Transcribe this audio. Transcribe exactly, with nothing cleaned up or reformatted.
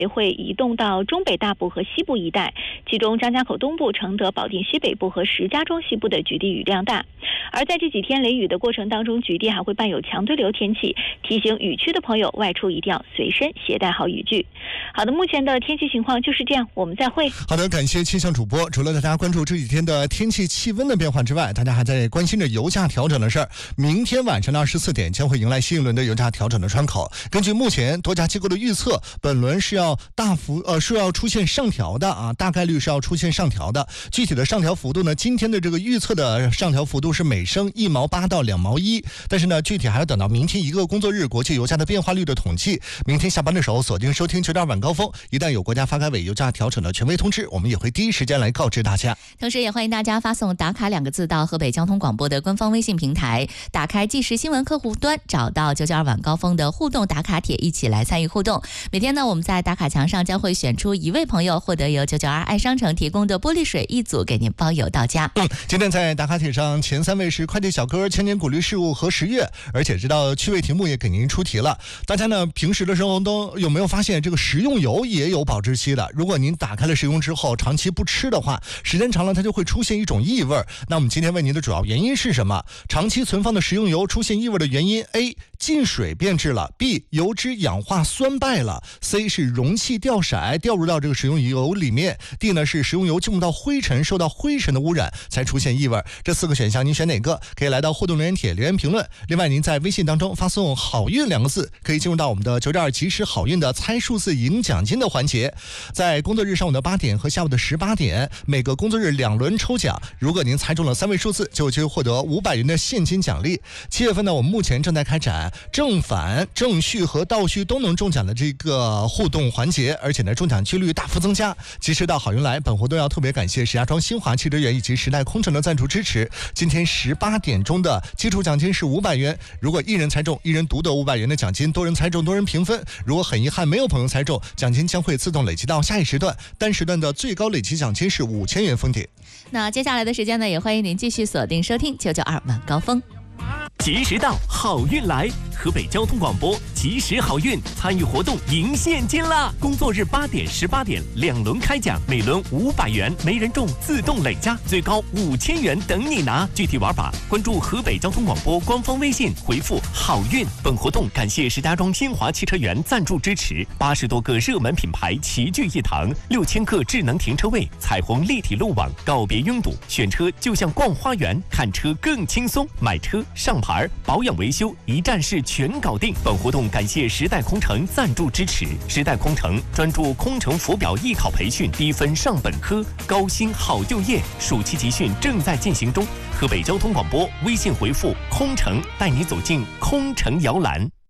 会移动到中北大部和西部一带，其中张家口东部、承德、保定西北部和石家庄西部的局地雨量大。而在这几天雷雨的过程当中，局地还会伴有强对流天气，提醒雨区的朋友外出一定要随身携带好雨具。好的，目前的天气情况就是这样，我们再会。 好的，感谢气象主播。除了大家关注这几天的天气气温的变化之外，大家还在关心着油价调整的事儿。明天晚上的二十四点将会迎来新一轮的油价调整的窗口。根据目前多家机构的预测，本轮是要大幅呃是要出现上调的啊，大概率是要出现上调的。具体的上调幅度呢，今天的这个预测的上调幅度是每升一毛八到两毛一，但是呢，具体还要等到明天一个工作日国际油价的变化率的统计。明天下班的时候锁定收听九点二晚高峰，一旦有国家发改委油价调整的权威通知，我们也会第一时间来告知大家。 同时也欢迎大家发送打卡两个字到河北交通广播的官方微信平台，打开即时新闻客户端，找到九九二晚高峰的互动打卡帖，一起来参与互动。每天呢，我们在打卡墙上将会选出一位朋友，获得由九九二爱商城提供的玻璃水一组，给您包邮到家。 嗯，今天在打卡帖上前三位是快递小哥、千年古律事务和十月，而且知道趣味题目也给您出题了。大家呢平时的生活中有没有发现这个食用油也有保质期的？如果您打开了食用之后长期不吃的话，时间长了它就会出现一种异味。那我们今天问您的主要原因是什么？长期存放的食用油出现异味的原因 A. 进水变质了， B. 油脂氧化酸败了， C. 是容器掉色掉入到这个食用油里面， D 呢是食用油进入到灰尘，受到灰尘的污染才出现异味。这四个选项您选哪个？可以来到互动留言帖留言评论。另外您在微信当中发送好运两个字，可以进入到我们的九点二即时好运的猜数字赢奖金的环节。在工作日上午的八点和下午的十八点，每个工作日两轮抽奖，如果您猜中了三位数字，就有机会获得五百元的现金奖励。七月份呢，我们目前正在开展正反、正序和倒序都能中奖的这个互动环节，而且呢中奖几率大幅增加。及时到好运来，本活动要特别感谢石家庄新华汽车园以及时代空乘的赞助支持。今天十八点钟的基础奖金是五百元，如果一人猜中，一人独得五百元的奖金，多人猜中多人平分。如果很遗憾没有朋友猜中，奖金将会自动累积到下一时段，单时段的最高累计奖金是五千元封顶。 那接下来的时间呢，也欢迎您继续锁定收听九九二晚高峰。 及时到，好运来！河北交通广播及时好运，参与活动赢现金啦！工作日八点、十八点两轮开奖，每轮五百元，没人中自动累加，最高五千元等你拿。具体玩法，关注河北交通广播官方微信，回复好运。本活动感谢石家庄新华汽车园赞助支持，八十多个热门品牌齐聚一堂，六千个智能停车位，彩虹立体路网，告别拥堵，选车就像逛花园，看车更轻松，买车上牌保养维修一站式全搞定。本活动感谢时代空乘赞助支持，时代空乘专注空乘浮表艺考培训，低分上本科，高薪好就业，暑期集训正在进行中。河北交通广播微信回复空乘，带你走进空乘摇篮。